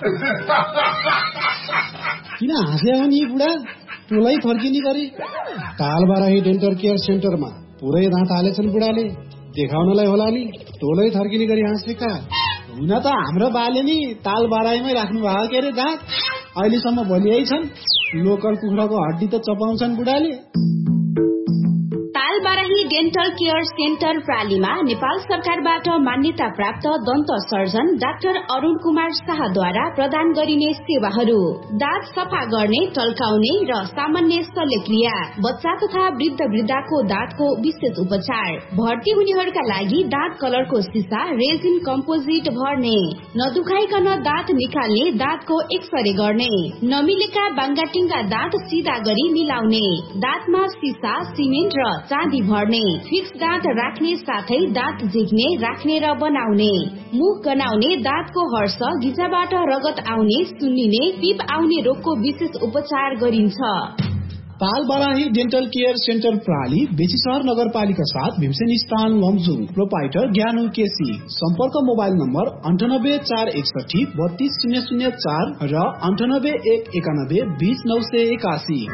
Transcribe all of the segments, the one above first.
किन हाँस्या हो नि बुढा? टोलै फर्किने गरी तालबाराही डेन्टल केयर सेन्टरमा पुरै दाँत हालेछन् बुढाले। देखाउनलाई होला नि, टोलै थर्किने गरी हाँसेका। हुन त हाम्रो बाले नि तालबाराहीमै राख्नु भएको के अरे दाँत, अहिलेसम्म भनियै छन्। लोकल कुखुराको हड्डी त चपाउँछन् बुढाले। तालबाराही डेन्टल केयर सेन्टर प्रालीमा नेपाल सरकारबाट मान्यता प्राप्त दन्त सर्जन डाक्टर अरुण कुमार शाहद्वारा प्रदान गरिने सेवाहरू: दाँत सफा गर्ने, टल्काउने र सामान्य शल्यक्रिया, बच्चा तथा वृद्ध वृद्धाको दाँतको विशेष उपचार, भर्ती हुनेहरूका लागि दाँत कलरको सिसा रेजिन कम्पोजिट भर्ने, नदुखाइकन दाँत निकाल्ने, दाँतको एक्सरे गर्ने, नमिलेका बाङ्गाटिङ्गा दाँत सिधा गरी मिलाउने, दाँतमा सिसा, सिमेन्ट र चाँदी भर्ने, फिक्स दाँत राख्ने साथै दाँत झिक्ने, राख्ने र बनाउने, मुख गनाउने, दाँतको हर्ष, घिचाबाट रगत आउने, सुन्निने, पिप आउने रोगको विशेष उपचार गरिन्छ। तालबाराही डेन्टल केयर सेन्टर प्राली बेसीसहर नगरपालिका 7 भीमसेन स्थान लमजुङ। प्रोपाइटर ज्ञानु केसी। सम्पर्क मोबाइल नम्बर 9841 32004 र 9891 20981।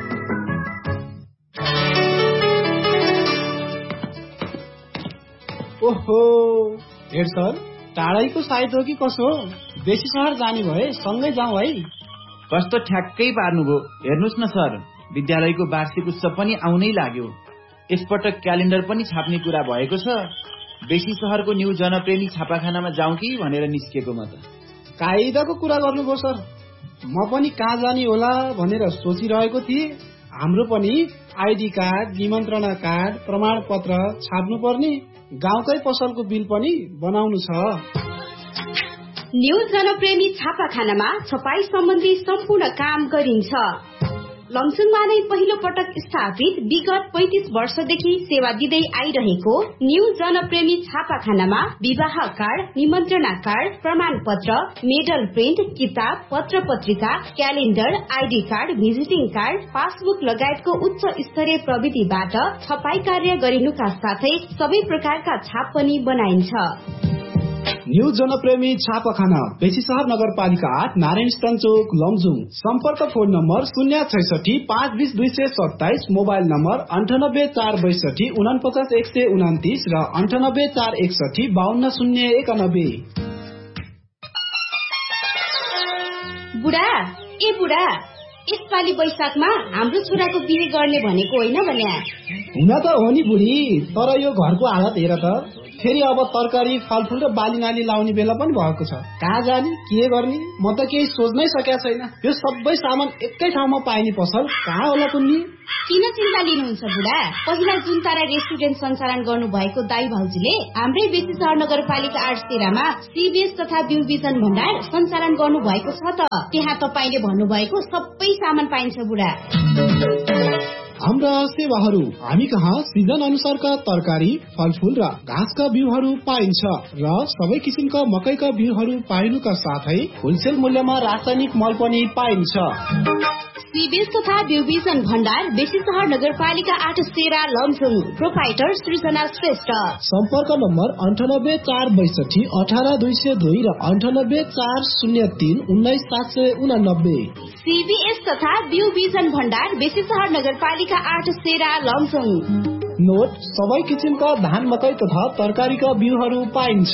ओहो हेड सर, टाढैको साइत हो कि कसो? बेसी सहर जाने भए सँगै जाउँ है। कस्तो ठ्याक्कै पार्नुभयो। हेर्नुहोस् न सर, विद्यालयको वार्षिक उत्सव पनि आउनै लाग्यो। यसपटक क्यालेन्डर पनि छाप्ने कुरा भएको छ। बेसी सहरको न्यू जनप्रेमी छापाखानामा जाउँ कि भनेर निस्केको म त। कायदाको कुरा गर्नुभयो सर। म पनि कहाँ जाने होला भनेर सोचिरहेको थिएँ। हाम्रो पनि आइडी कार्ड, निमन्त्रणा कार्ड, प्रमाणपत्र छाप्नु पर्ने, गाउँकै पसलको बिल पनि बनाउनु छ। न्यू जनप्रेमी छापाखानामा छपाई सम्बन्धी सम्पूर्ण काम गरिन्छ। लमजुङमा नै पहिलो पटक स्थापित विगत 35 वर्षदेखि सेवा दिँदै आइरहेको न्यू जनप्रेमी छापाखानामा विवाह कार्ड, निमन्त्रणा कार्ड, प्रमाणपत्र, मेडल प्रिन्ट, किताब, पत्र पत्रिका, calendar, ID card, visiting card, passbook लगायतको उच्च स्तरीय प्रविधिबाट छपाई कार्य गरिनुका साथै सबै प्रकारका छाप पनि बनाइन्छ। न्यू जनप्रेमी छापाखाना बेसीसहर नगरपालिका 8 नारायण स्थान चोक लमजुङ। सम्पर्क फोन नम्बर 066 520 227, मोबाइल नम्बर 98 462 49 129 र 98 461 52 091। बुढा ए बुढा, यसपालि वैशाखमा हाम्रो छोराको बिहे गर्ने भनेको होइन भने? हुन त हो नि बुढी, तर यो घरको हालत हेर त। फेरि अब तरकारी, फलफुल र बाली नाली लाउने बेला पनि भएको छ। कहाँ जाने, के गर्ने, म त केही सोच्नै सकेको छैन। यो सबै सामान एकै ठाउँमा पाइने पसल कहाँ होला कुन्नी? किन चिन्ता लिनुहुन्छ बुढा? पहिला जुन तारा रेस्टुरेन्ट सञ्चालन गर्नु भएको दाई भाउजूले हाम्रै बेसीसहर नगरपालिका 8 सेरामा सीबीएस तथा ब्यू विजन भण्डार सञ्चालन गर्नु भएको छ त। त्यहाँ तपाईले भन्नुभएको सबै सामान पाइन्छ बुढा। हाम्रा सेवाहरू: हामी कहाँ सिजन अनुसारका तरकारी, फलफुल र घाँसका बिउहरू पाइन्छ र सबै किसिमका मकैका बिउहरू पाइनुका साथै होलसेल मूल्यमा रासायनिक मल पनि पाइन्छ। सीबीएस तथा ब्यू विजन भण्डार बेसीसहर नगरपालिका 8 सेरा लमजुङ। प्रोपाइटर सृजना श्रेष्ठ। सम्पर्क नम्बर 98 462 18 202 र 98 403 19 789। सीबीएस तथा ब्यू विजन भण्डार बेसीसहर नगरपालिका 8 सेरा लमजुङ। नोट: सबै किसिमका धान, मकै तथा तरकारीका बिउहरू पाइन्छ।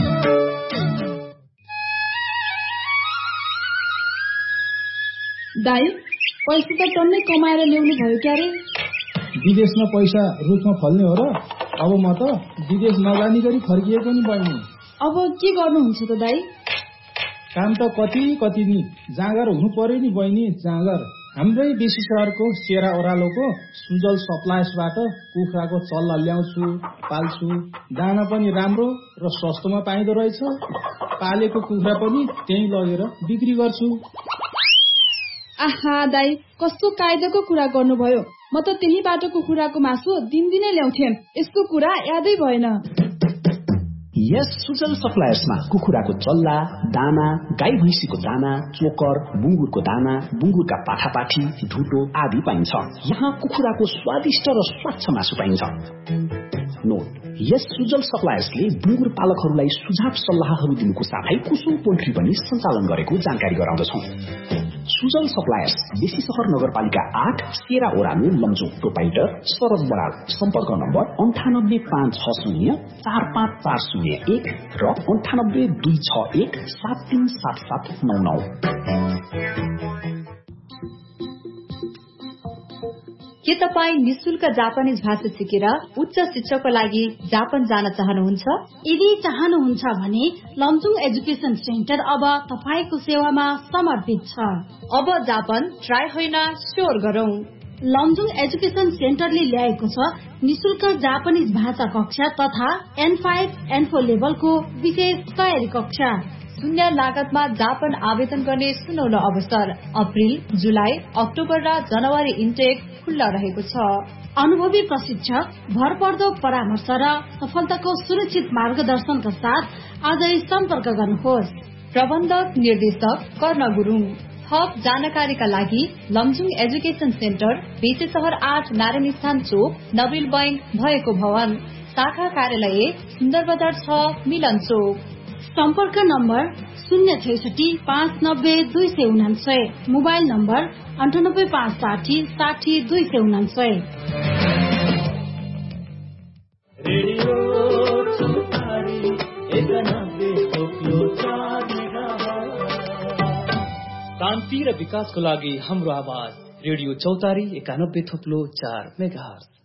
दाइ, पैसा त टन्नै कमाएर ल्याउनु भयो क्यारे? विदेशमा पैसा रुखमा फल्ने हो र? अब म त विदेश नजानी गरी फर्किएको नि बहिनी। अब के गर्नुहुन्छ त दाइ? काम त कति नि, जाँगर हुनु पर्यो नि बहिनी, जाँगर। हाम्रै बेसीसहरको सेरा ओह्रालोको सुजल सप्लायर्सबाट कुखुराको चल्ला ल्याउँछु, पाल्छु। दाना पनि राम्रो र सस्तोमा पाइँदो रहेछ। पालेको कुखुरा पनि त्यही लगेर बिक्री गर्छु। आहा दाइ, कस्तो कायदाको कुरा गर्नुभयो। म त त्यही बाटोको कुखुराको मासु दिनदिनै ल्याउँथे। यसको कुरा यादै भएन। यस सुजल सप्लायर्समा कुखुराको चल्ला, दाना, गाई भैँसीको दाना, चोकर, बुङ्गुरको दाना, बुङ्गुरका पाठापाठी, ढुटो आदि पाइन्छ। यहाँ कुखुराको स्वादिष्ट र स्वच्छ मासु पाइन्छ। नोट, यस सुजल सप्लायर्सले बुङ्गुर पालकहरूलाई सुझाव सल्लाहहरू दिनुको साथै कुसुम पोल्ट्री पनि सञ्चालन गरेको जानकारी गराउँदछौं। सुजल सप्लायर्स, बेसी सहर नगरपालिका 8, सेरा ओरानो, लमजुङ। प्रोपाइटर शरद बराल। सम्पर्क नम्बर 9856045401 र 9826173799। के तपाईँ निशुल्क जापानिज भाषा सिकेर उच्च शिक्षाको लागि जापान जान चाहनुहुन्छ? यदि चाहनुहुन्छ भने लमजुङ एजुकेशन सेन्टर अब तपाईको सेवामा समर्पित छ। अब जापान ट्राई होइन, स्योर गरौं। लमजुङ एजुकेशन सेन्टरले ल्याएको छ निशुल्क जापानिज भाषा कक्षा तथा N5, N4 लेभलको विशेष तयारी कक्षा। शून्य लागतमा जापान आवेदन गर्ने सुनौलो अवसर। अप्रिल, जुलाई, अक्टोबर र जनवरी इन्टेक खुल्ला रहेको छ। अनुभवी प्रशिक्षक, भरपर्दो परामर्श र सफलताको सुरक्षित मार्गदर्शनका साथ आजै सम्पर्क गर्नुहोस्। प्रबन्धक निर्देशक कर्ण गुरुङ। थप जानकारीका लागि लमजुङ एजुकेशन सेन्टर, बेसी सहर 8, नारायण स्थान चोक, नबिल बैंक भएको भवन। शाखा कार्यालय सुन्दर बजार 6, मिलन चोक। सम्पर्क नम्बर 066-590-299, मोबाइल नम्बर 98-560-60-299। शान्ति र विकासको लागि हाम्रो आवाज। रेडियो चौतारी 91.4 मेगाहर्ज।